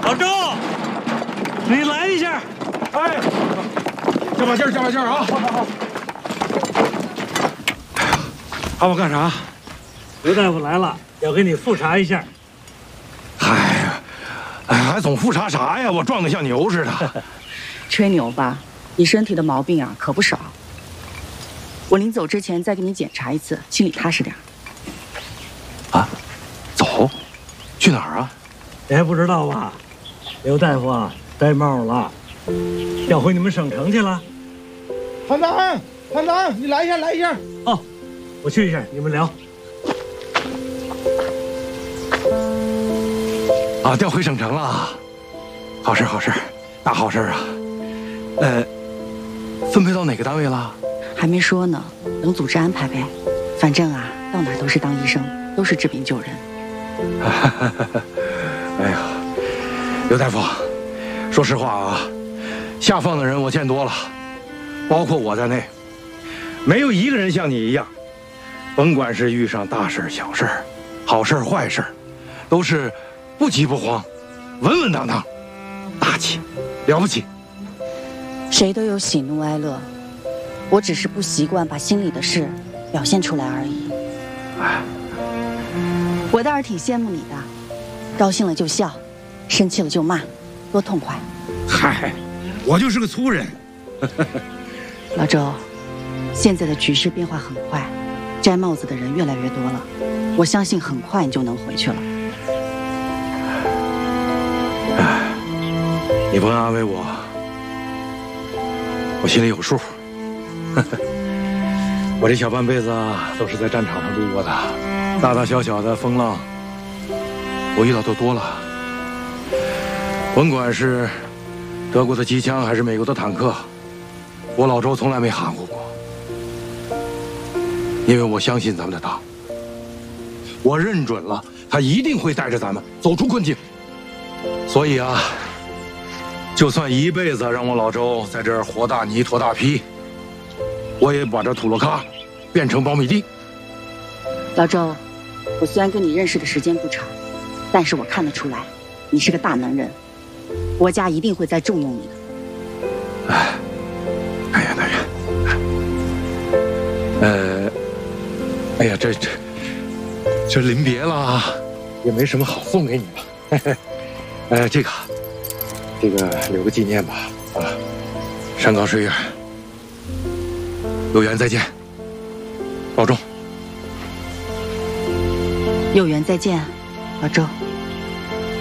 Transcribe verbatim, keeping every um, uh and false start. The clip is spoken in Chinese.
老周，你来一下。 哎，加把劲儿，加把劲儿啊！好好好。喊我干啥？ 刘大夫来了，要给你复查一下。 哎呀，哎，还总复查啥呀？我壮得像牛似的。 吹牛吧，你身体的毛病啊可不少。我临走之前再给你检查一次，心里踏实点。 啊，走？去哪儿啊？ 你还不知道吧？刘大夫啊，摘帽了，调回你们省城去了。 团长，团长，你来一下，来一下。 哦，我去一下，你们聊。 啊，调回省城了，好事好事，大好事啊！呃，分配到哪个单位了？ 还没说呢，等组织安排呗。反正啊，到哪都是当医生，都是治病救人。 哎呀，刘大夫，说实话啊，下放的人我见多了，包括我在内，没有一个人像你一样，甭管是遇上大事小事、好事坏事，都是不急不慌，稳稳当当，大气，了不起。 谁都有喜怒哀乐，我只是不习惯把心里的事表现出来而已。 哎， 我倒是挺羡慕你的，高兴了就笑，生气了就骂，多痛快。 嗨，我就是个粗人。 老周，现在的局势变化很快，摘帽子的人越来越多了，我相信很快你就能回去了。 哎，你不安慰我，我心里有数。我这小半辈子啊，都是在战场上度过的，大大小小的风浪，我遇到都多了。甭管是德国的机枪，还是美国的坦克，我老周从来没含糊过，因为我相信咱们的党，我认准了他一定会带着咱们走出困境。所以啊，就算一辈子让我老周在这儿活大泥拖大坯，我也把这土洛卡变成苞米地。 老周，我虽然跟你认识的时间不长，但是我看得出来，你是个大男人，国家一定会再重用你的。 哎，哎呀，大人，呃，哎呀，这这这临别了，也没什么好送给你了。嘿嘿，呃，这个这个留个纪念吧，啊，山高水远，有缘再见，保重。 有缘再见，老周。